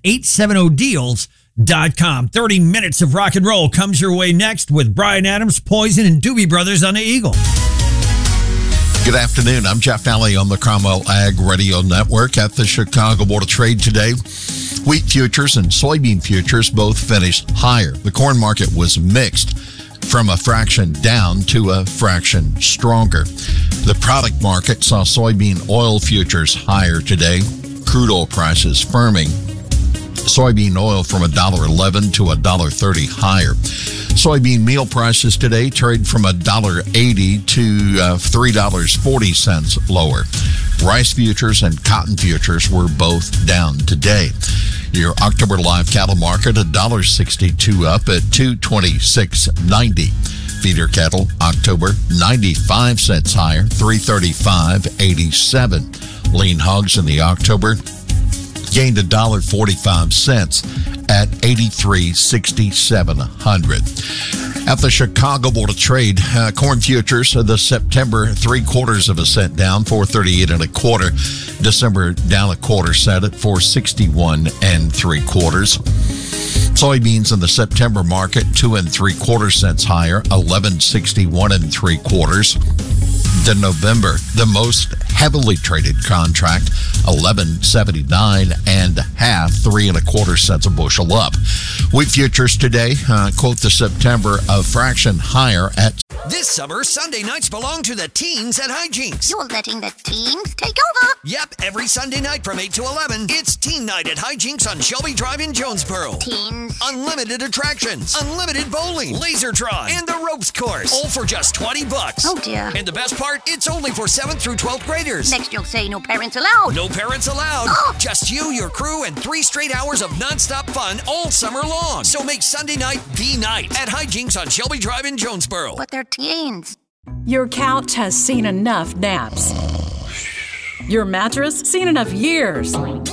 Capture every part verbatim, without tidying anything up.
eight seven zero deals dot com. thirty minutes of rock and roll comes your way next with Bryan Adams, Poison, and Doobie Brothers on the Eagle. Good afternoon. I'm Jeff Nally on the Cromwell Ag Radio Network. At the Chicago Board of Trade today, wheat futures and soybean futures both finished higher. The corn market was mixed, from a fraction down to a fraction stronger. The product market saw soybean oil futures higher today. Crude oil prices firming. Soybean oil from one dollar eleven to one dollar thirty higher. Soybean meal prices today trade from one dollar eighty to uh, three dollars and forty cents lower. Rice futures and cotton futures were both down today. Your October live cattle market, one dollar sixty-two up at two twenty-six ninety. Feeder cattle, October, ninety-five cents higher, three thirty-five eighty-seven. Lean hogs in the October gained one dollar forty-five at eighty-three sixty-seven hundred. At the Chicago Board of Trade, uh, corn futures, uh, the September three quarters of a cent down, four thirty-eight and a quarter. December down a quarter set at four sixty-one and three quarters. Soybeans in the September market, two and three quarter cents higher, eleven sixty-one and three quarters. The November, the most heavily traded contract, eleven seventy-nine and a half, three and a quarter cents a bushel up. Wheat futures today, uh, quote the September, a fraction higher at. This summer, Sunday nights belong to the teens at Hijinks. You're letting the teens take over? Yep, every Sunday night from eight to eleven, it's Teen Night at Hijinks on Shelby Drive in Jonesboro. Teens. Unlimited attractions, unlimited bowling, Lasertron, and the ropes course, all for just twenty bucks. Oh dear. And the best part, it's only for seventh through twelfth graders. Next you'll say no parents allowed. No parents allowed. Oh. Just you, your crew, and three straight hours of nonstop fun all summer long. So make Sunday night the night at Hijinks on Shelby Drive in Jonesboro. But they're teens. Your couch has seen enough naps. Your mattress seen enough years.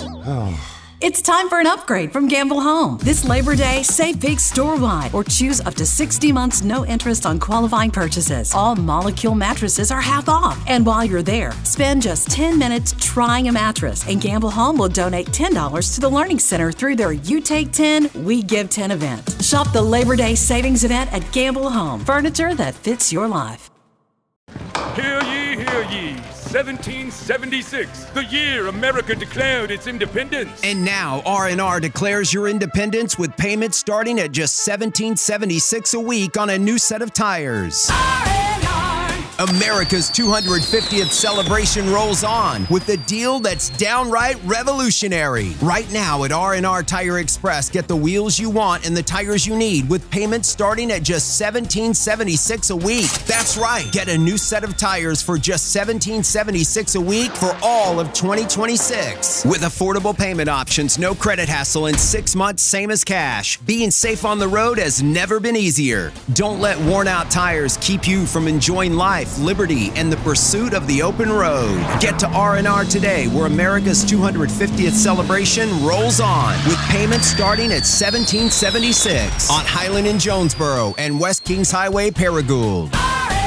It's time for an upgrade from Gamble Home. This Labor Day, save big store-wide or choose up to sixty months no interest on qualifying purchases. All Molecule mattresses are half off. And while you're there, spend just ten minutes trying a mattress, and Gamble Home will donate ten dollars to the Learning Center through their You Take ten, We Give ten event. Shop the Labor Day savings event at Gamble Home. Furniture that fits your life. Hear ye, hear ye. seventeen seventy-six, the year America declared its independence. And now R and R declares your independence with payments starting at just seventeen seventy-six a week on a new set of tires. R and R. America's two hundred fiftieth celebration rolls on with a deal that's downright revolutionary. Right now at R and R Tire Express, get the wheels you want and the tires you need with payments starting at just seventeen seventy-six a week. That's right. Get a new set of tires for just seventeen seventy-six a week for all of twenty twenty-six. With affordable payment options, no credit hassle, and six months same as cash. Being safe on the road has never been easier. Don't let worn out tires keep you from enjoying life, liberty, and the pursuit of the open road. Get to R and R today, where America's two hundred fiftieth celebration rolls on, with payments starting at seventeen seventy-six on Highland in Jonesboro and West Kings Highway, Paragould.